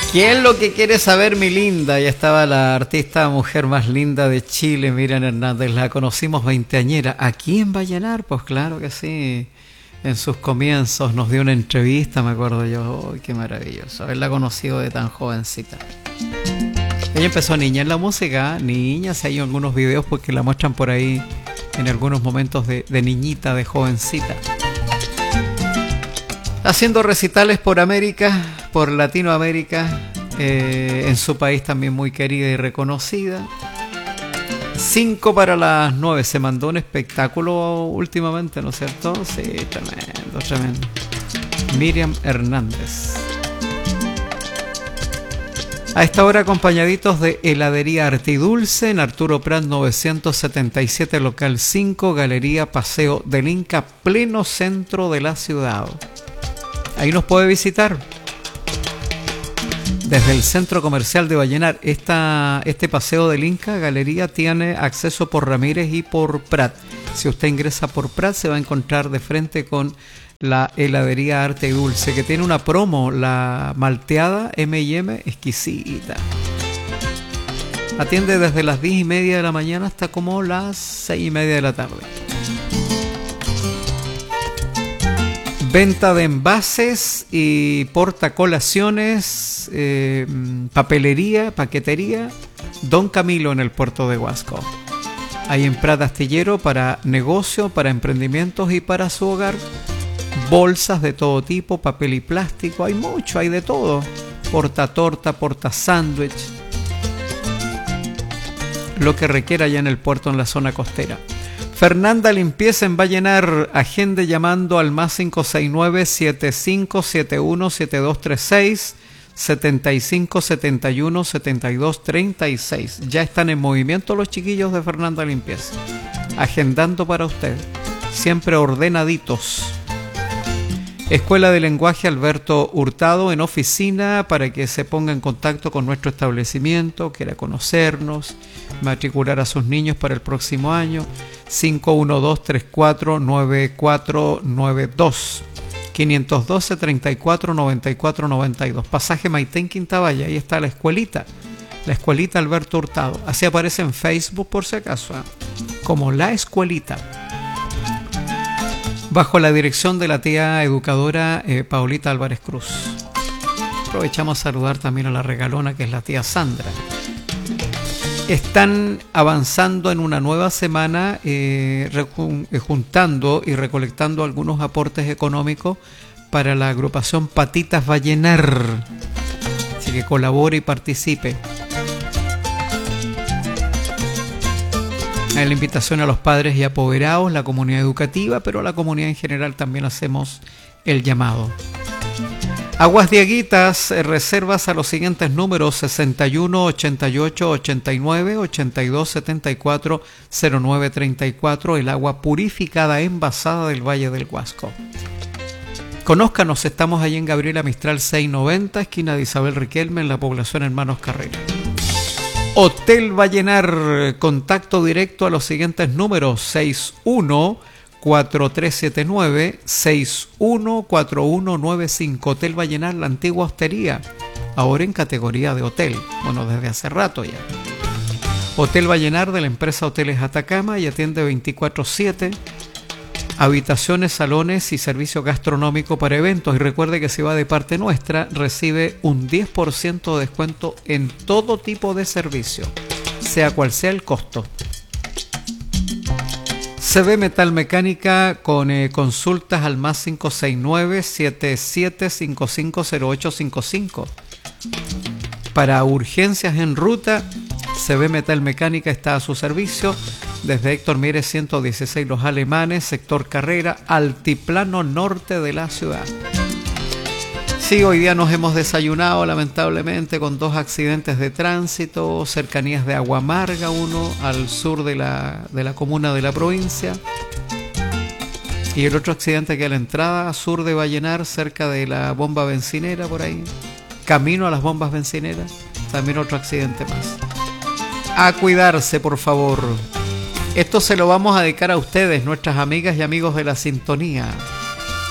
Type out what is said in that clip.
¿Qué es lo que quiere saber mi linda? Ya estaba la artista mujer más linda de Chile, Miriam Hernández. La conocimos veinteañera. ¿Aquí en Vallenar? Pues claro que sí. En sus comienzos nos dio una entrevista, me acuerdo yo. ¡Ay, qué maravilloso! Haberla conocido de tan jovencita. Ella empezó niña en la música. Niña, si hay algunos videos porque la muestran por ahí en algunos momentos de niñita, de jovencita. Haciendo recitales por América, por Latinoamérica, en su país también muy querida y reconocida. 5 para las 9, se mandó un espectáculo últimamente, ¿no es cierto? Sí, tremendo, tremendo. Miriam Hernández. A esta hora acompañaditos de Heladería Artidulce en Arturo Prat 977, local 5, Galería Paseo del Inca, pleno centro de la ciudad. Ahí nos puede visitar desde el Centro Comercial de Vallenar. Este Paseo del Inca, galería, tiene acceso por Ramírez y por Prat. Si usted ingresa por Prat se va a encontrar de frente con la Heladería Arte y Dulce, que tiene una promo, la malteada M&M, exquisita. Atiende desde las 10:30 de la mañana hasta como las 6:30 de la tarde. Venta de envases y portacolaciones, papelería, paquetería, Don Camilo en el puerto de Huasco. Hay en Prat Astillero para negocio, para emprendimientos y para su hogar. Bolsas de todo tipo, papel y plástico, hay mucho, hay de todo. Porta torta, porta sándwich, lo que requiera allá en el puerto, en la zona costera. Fernanda Limpieza en Vallenar, agende llamando al más 569-7571-7236, 7571-7236. Ya están en movimiento los chiquillos de Fernanda Limpieza, agendando para usted, siempre ordenaditos. Escuela de Lenguaje Alberto Hurtado en oficina para que se ponga en contacto con nuestro establecimiento, quiera conocernos, matricular a sus niños para el próximo año. 512-349492, 512-349492, pasaje Maitén Quintavalla. Ahí está la escuelita Alberto Hurtado. Así aparece en Facebook por si acaso, como La Escuelita, bajo la dirección de la tía educadora Paulita Álvarez Cruz. Aprovechamos a saludar también a la regalona, que es la tía Sandra. Están avanzando en una nueva semana, juntando y recolectando algunos aportes económicos para la agrupación Patitas Vallenar. Así que colabore y participe. Hay la invitación a los padres y apoderados, la comunidad educativa, pero a la comunidad en general también hacemos el llamado. Aguas Dieguitas, reservas a los siguientes números: 61 88 89 82 74 09 34, el agua purificada envasada del Valle del Huasco. Conózcanos, estamos allí en Gabriela Mistral 690, esquina de Isabel Riquelme, en la población Hermanos Carrera. Hotel Vallenar, contacto directo a los siguientes números: 61 4379 614195. Hotel Vallenar, la antigua hostería, ahora en categoría de hotel, bueno, desde hace rato ya. Hotel Vallenar, de la empresa Hoteles Atacama, y atiende 24/7, habitaciones, salones y servicio gastronómico para eventos. Y recuerde que si va de parte nuestra recibe un 10% de descuento en todo tipo de servicio, sea cual sea el costo. CB Metal Mecánica, con consultas al más 569-77550855. Para urgencias en ruta, CB Metal Mecánica está a su servicio desde Héctor Mieres 116 Los Alemanes, sector Carrera, altiplano norte de la ciudad. Sí, hoy día nos hemos desayunado lamentablemente con 2 accidentes de tránsito, cercanías de Agua Amarga, uno al sur de la comuna de la provincia, y el otro accidente que a la entrada sur de Vallenar, cerca de la bomba bencinera, por ahí, camino a las bombas bencineras, también otro accidente más. A cuidarse, por favor. Esto se lo vamos a dedicar a ustedes, nuestras amigas y amigos de la sintonía.